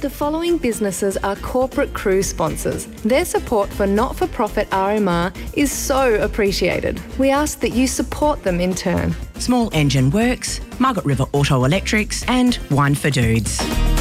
The following businesses are corporate cruise sponsors. Their support for not-for-profit RMR is so appreciated. We ask that you support them in turn. Small Engine Works, Margaret River Auto Electrics and Wine for Dudes.